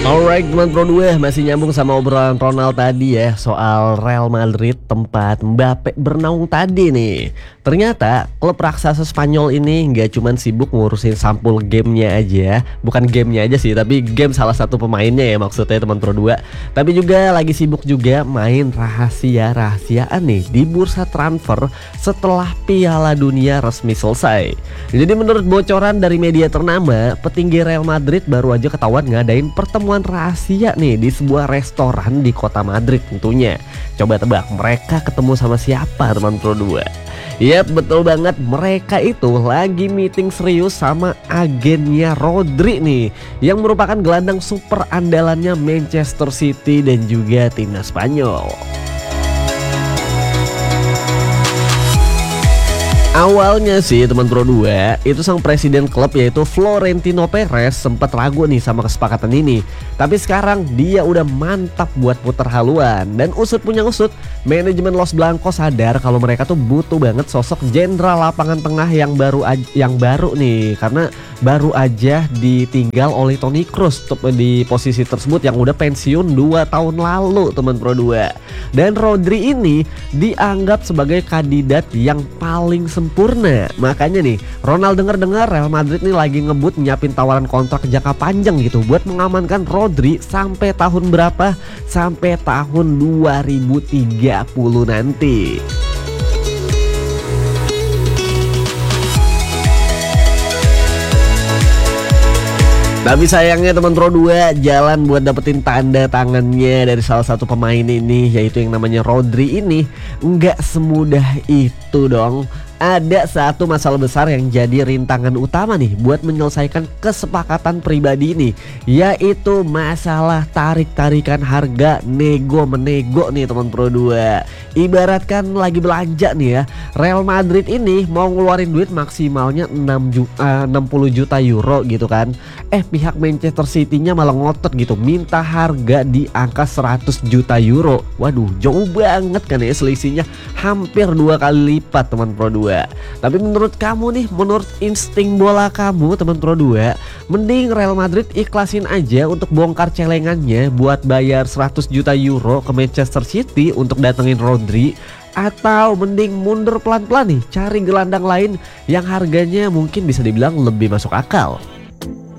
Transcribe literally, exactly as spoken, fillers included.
Alright teman Pro dua, masih nyambung sama obrolan Ronald tadi ya, soal Real Madrid tempat Mbappe bernaung tadi nih. Ternyata klub raksasa Spanyol ini nggak cuman sibuk ngurusin sampul gamenya aja. Bukan gamenya aja sih, tapi game salah satu pemainnya ya maksudnya teman Pro dua. Tapi juga lagi sibuk juga main rahasia-rahasiaan nih di bursa transfer setelah Piala Dunia resmi selesai. Jadi menurut bocoran dari media ternama, petinggi Real Madrid baru aja ketahuan ngadain pertemuan rahasia nih di sebuah restoran di kota Madrid tentunya. Coba tebak mereka ketemu sama siapa teman Pro dua? Yap, betul banget, mereka itu lagi meeting serius sama agennya Rodri nih, yang merupakan gelandang super andalannya Manchester City dan juga timnas Spanyol. Awalnya sih teman Pro dua, itu sang presiden klub yaitu Florentino Perez sempat ragu nih sama kesepakatan ini. Tapi sekarang dia udah mantap buat puter haluan. Dan usut punya usut, manajemen Los Blancos sadar kalau mereka tuh butuh banget sosok jenderal lapangan tengah yang baru yang baru nih. Karena baru aja ditinggal oleh Toni Kroos di posisi tersebut yang udah pensiun dua tahun lalu teman Pro dua. Dan Rodri ini dianggap sebagai kandidat yang paling sempurna. Makanya nih, Ronald denger-dengar Real Madrid nih lagi ngebut nyiapin tawaran kontrak jangka panjang gitu buat mengamankan Rodri sampai tahun berapa? Sampai tahun dua ribu tiga puluh nanti. Tapi sayangnya teman Pro dua, jalan buat dapetin tanda tangannya dari salah satu pemain ini, yaitu yang namanya Rodri ini, nggak semudah itu dong. Ada satu masalah besar yang jadi rintangan utama nih buat menyelesaikan kesepakatan pribadi ini, yaitu masalah tarik-tarikan harga, nego-menego nih teman Pro dua. Ibaratkan lagi belanja nih ya, Real Madrid ini mau ngeluarin duit maksimalnya enam puluh juta euro gitu kan. Eh pihak Manchester City-nya malah ngotot gitu, minta harga di angka seratus juta euro. Waduh, jauh banget kan ya selisihnya, hampir dua kali lipat teman Pro dua. Tapi menurut kamu nih, menurut insting bola kamu teman Pro dua, mending Real Madrid ikhlasin aja untuk bongkar celengannya buat bayar seratus juta euro ke Manchester City untuk datengin Rodri, atau mending mundur pelan-pelan nih cari gelandang lain yang harganya mungkin bisa dibilang lebih masuk akal?